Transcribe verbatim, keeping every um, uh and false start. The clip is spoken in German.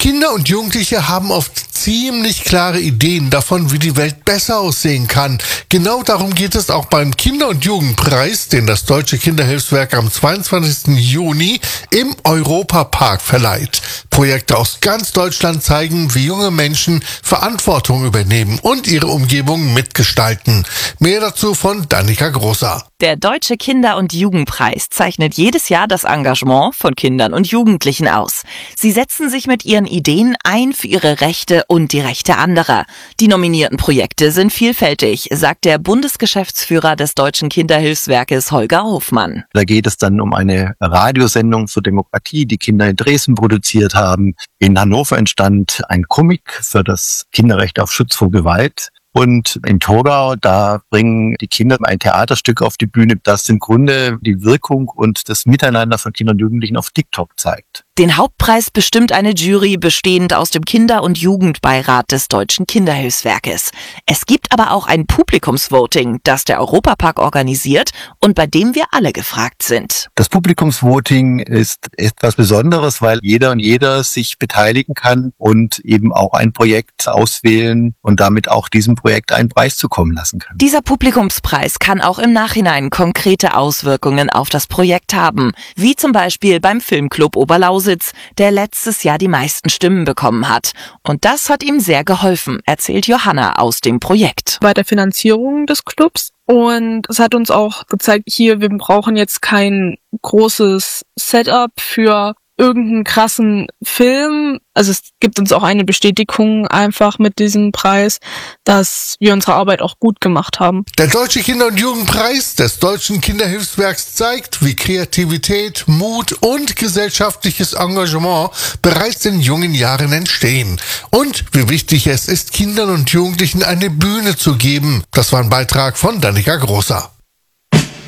Kinder und Jugendliche haben oft ziemlich klare Ideen davon, wie die Welt besser aussehen kann. Genau darum geht es auch beim Kinder- und Jugendpreis, den das Deutsche Kinderhilfswerk am zweiundzwanzigsten Juni im Europapark verleiht. Projekte aus ganz Deutschland zeigen, wie junge Menschen Verantwortung übernehmen und ihre Umgebung mitgestalten. Mehr dazu von Danica Großer. Der Deutsche Kinder- und Jugendpreis zeichnet jedes Jahr das Engagement von Kindern und Jugendlichen aus. Sie setzen sich mit ihren Ideen ein für ihre Rechte und die Rechte anderer. Die nominierten Projekte sind vielfältig, sagt der Bundesgeschäftsführer des Deutschen Kinderhilfswerkes Holger Hofmann. Da geht es dann um eine Radiosendung zur Demokratie, die Kinder in Dresden produziert haben. In Hannover entstand ein Comic für das Kinderrecht auf Schutz vor Gewalt. Und in Torgau, da bringen die Kinder ein Theaterstück auf die Bühne, das im Grunde die Wirkung und das Miteinander von Kindern und Jugendlichen auf TikTok zeigt. Den Hauptpreis bestimmt eine Jury bestehend aus dem Kinder- und Jugendbeirat des Deutschen Kinderhilfswerkes. Es gibt aber auch ein Publikumsvoting, das der Europapark organisiert und bei dem wir alle gefragt sind. Das Publikumsvoting ist etwas Besonderes, weil jeder und jeder sich beteiligen kann und eben auch ein Projekt auswählen und damit auch diesem Projekt einen Preis zukommen lassen kann. Dieser Publikumspreis kann auch im Nachhinein konkrete Auswirkungen auf das Projekt haben, wie zum Beispiel beim Filmclub Oberlausitz, der letztes Jahr die meisten Stimmen bekommen hat. Und das hat ihm sehr geholfen, erzählt Johanna aus dem Projekt. Bei der Finanzierung des Clubs. Und es hat uns auch gezeigt, hier, wir brauchen jetzt kein großes Setup für irgendeinen krassen Film. Also es gibt uns auch eine Bestätigung einfach mit diesem Preis, dass wir unsere Arbeit auch gut gemacht haben. Der Deutsche Kinder- und Jugendpreis des Deutschen Kinderhilfswerks zeigt, wie Kreativität, Mut und gesellschaftliches Engagement bereits in jungen Jahren entstehen. Und wie wichtig es ist, Kindern und Jugendlichen eine Bühne zu geben. Das war ein Beitrag von Danica Großer.